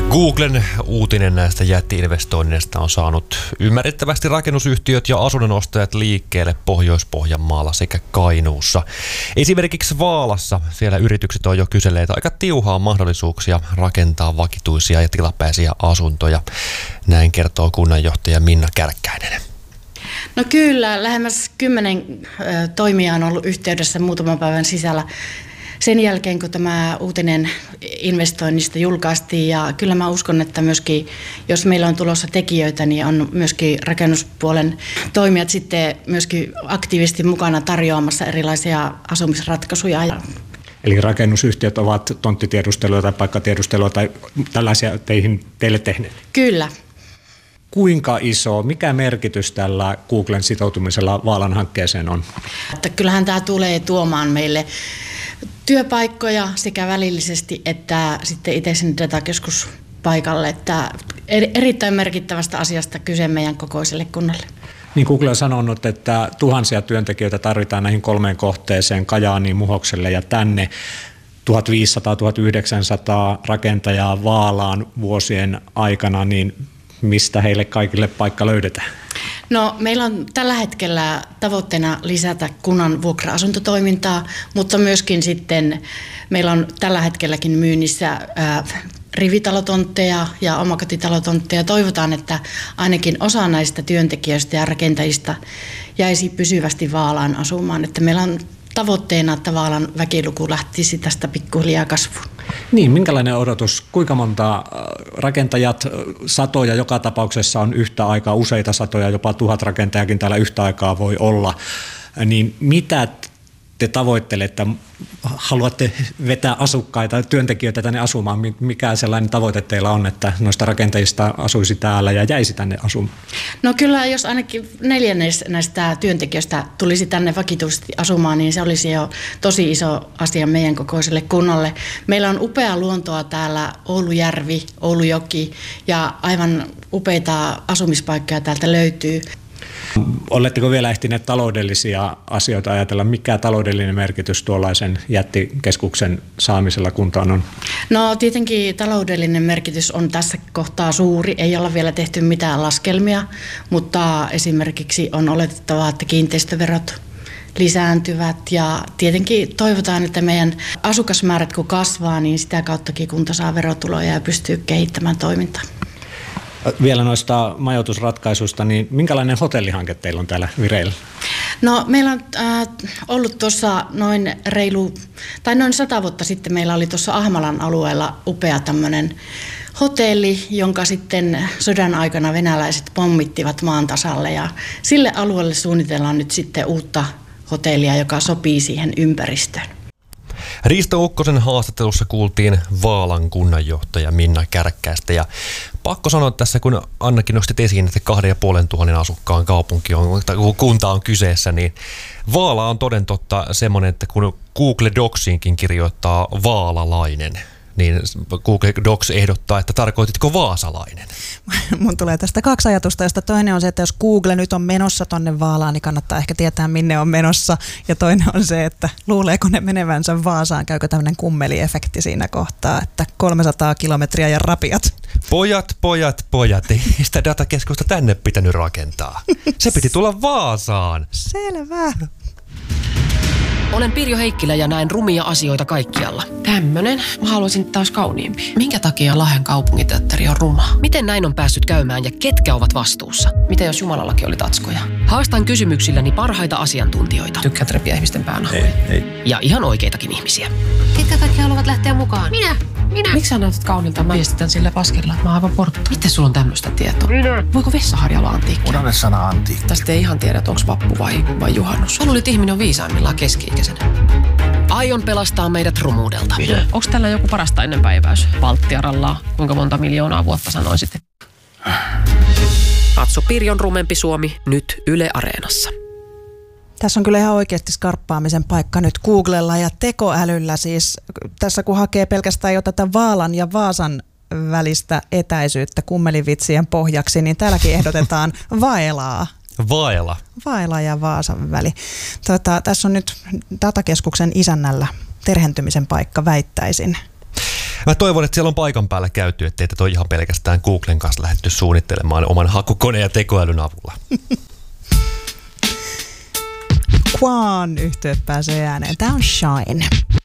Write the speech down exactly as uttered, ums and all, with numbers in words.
Googlen uutinen näistä jätti-investoinneista on saanut ymmärrettävästi rakennusyhtiöt ja asunnonostajat liikkeelle Pohjois-Pohjanmaalla sekä Kainuussa. Esimerkiksi Vaalassa siellä yritykset on jo kyselleet aika tiuhaa mahdollisuuksia rakentaa vakituisia ja tilapäisiä asuntoja. Näin kertoo kunnanjohtaja Minna Kärkkäinen. No kyllä, lähemmäs kymmenen toimijaa on ollut yhteydessä muutaman päivän sisällä sen jälkeen, kun tämä uutinen investoinnista julkaistiin. Ja kyllä mä uskon, että myöskin, jos meillä on tulossa tekijöitä, niin on myöskin rakennuspuolen toimijat sitten myöskin aktiivisesti mukana tarjoamassa erilaisia asumisratkaisuja. Eli rakennusyhtiöt ovat tonttitiedustelua tai paikkatiedustelua tai tällaisia teihin, teille tehneet? Kyllä. Kuinka iso, mikä merkitys tällä Googlen sitoutumisella Vaalan hankkeeseen on? Että kyllähän tämä tulee tuomaan meille työpaikkoja sekä välillisesti että sitten itse sen datakeskuspaikalle, että erittäin merkittävästä asiasta kyse meidän kokoiselle kunnalle. Niin Google on sanonut, että tuhansia työntekijöitä tarvitaan näihin kolmeen kohteeseen, Kajaaniin, Muhokselle ja tänne. tuhatviisisataa tuhatyhdeksänsataa rakentajaa Vaalaan vuosien aikana, niin mistä heille kaikille paikka löydetään? No, meillä on tällä hetkellä tavoitteena lisätä kunnan vuokra-asuntotoimintaa, mutta myöskin sitten meillä on tällä hetkelläkin myynnissä ää, rivitalotontteja ja omakotitalotontteja. Toivotaan, että ainakin osa näistä työntekijöistä ja rakentajista jäisi pysyvästi Vaalaan asumaan. Että meillä on tavoitteena, että Vaalan väkiluku lähtisi tästä pikkuhiljaa kasvuun. Niin, minkälainen odotus? Kuinka monta rakentajat, satoja joka tapauksessa on yhtä aikaa, useita satoja, jopa tuhat rakentajakin täällä yhtä aikaa voi olla. Niin mitä te tavoittelette? Haluatte vetää asukkaita, työntekijöitä tänne asumaan? Mikä sellainen tavoite teillä on, että noista rakentajista asuisi täällä ja jäisi tänne asumaan? No kyllä, jos ainakin neljännes näistä työntekijöistä tulisi tänne vakituisesti asumaan, niin se olisi jo tosi iso asia meidän kokoiselle kunnalle. Meillä on upea luontoa täällä, Oulujärvi, Oulujoki ja aivan upeita asumispaikkoja täältä löytyy. Oletteko vielä ehtineet taloudellisia asioita ajatella? Mikä taloudellinen merkitys tuollaisen jättikeskuksen saamisella kuntaan on? No tietenkin taloudellinen merkitys on tässä kohtaa suuri. Ei olla vielä tehty mitään laskelmia, mutta esimerkiksi on oletettavaa, että kiinteistöverot lisääntyvät ja tietenkin toivotaan, että meidän asukasmäärät kun kasvaa, niin sitä kauttakin kunta saa verotuloja ja pystyy kehittämään toimintaa. Vielä noista majoitusratkaisuista, niin minkälainen hotellihanke teillä on täällä vireillä? No meillä on äh, ollut tuossa noin reilu, tai noin sata vuotta sitten meillä oli tuossa Ahmalan alueella upea tämmöinen hotelli, jonka sitten sodan aikana venäläiset pommittivat maan tasalle ja sille alueelle suunnitellaan nyt sitten uutta hotellia, joka sopii siihen ympäristöön. Risto Ukkosen haastattelussa kuultiin Vaalan kunnanjohtaja Minna Kärkkäistä ja pakko sanoa tässä, kun Annakin nostit esiin, että kahden ja puolen tuhannen asukkaan kaupunki on, tai kunta on kyseessä, niin Vaala on toden totta semmoinen, että kun Google Docsiinkin kirjoittaa vaalalainen, niin Google Docs ehdottaa, että tarkoititko vaasalainen? Mun tulee tästä kaksi ajatusta, josta toinen on se, että jos Google nyt on menossa tonne Vaalaan, niin kannattaa ehkä tietää, minne on menossa. Ja toinen on se, että luuleeko ne menevänsä Vaasaan, käykö tämmöinen kummeliefekti siinä kohtaa, että kolmesataa kilometriä ja rapiat. Pojat, pojat, pojat, ei sitä datakeskusta tänne pitänyt rakentaa. Se piti tulla Vaasaan. Selvä. Olen Pirjo Heikkilä ja näen rumia asioita kaikkialla. Tämmönen. Mä haluaisin taas kauniimpi. Minkä takia Lahden kaupunginteatteri on ruma? Miten näin on päässyt käymään ja ketkä ovat vastuussa? Mitä jos Jumalallakin oli tatskoja? Haastan kysymyksilläni parhaita asiantuntijoita. Tykkäät repiä ihmisten päänahoja? Ei, ei. Ja ihan oikeitakin ihmisiä. Ketkä kaikki haluavat lähteä mukaan? Minä! Minä! Miksi sä näytät kaunilta? Mä viestitän sille paskella, että mä oon aivan porttu. Miten sulla on tämmöistä tietoa? Minä! Voiko vessaharja olla antiikki? Unohda sana antiikki. Tästä ei ihan tiedä, onko vappu vai, vai juhannus. Mä luulin, että ihminen on viisaimmillaan keski-ikäisenä. Aion pelastaa meidät rumuudelta. Onko tällä joku parasta ennenpäiväys? Valttiarallaa. Kuinka monta miljoonaa vuotta sanoisit? Katso Pirjon rumempi Suomi nyt Yle Areenassa. Tässä on kyllä ihan oikeasti skarppaamisen paikka nyt Googlella ja tekoälyllä. Siis tässä kun hakee pelkästään jo tätä Vaalan ja Vaasan välistä etäisyyttä kummelivitsien pohjaksi, niin täälläkin ehdotetaan vaelaa. Vaela. Vaela ja Vaasan väli. Tota, tässä on nyt datakeskuksen isännällä terhentymisen paikka, väittäisin. Mä toivon, että siellä on paikan päällä käyty, ettei tätä ole ihan pelkästään Googlen kanssa lähdetty suunnittelemaan oman hakukoneen ja tekoälyn avulla. Quan yhtyeet pääsee ääneen. Tää on Shine.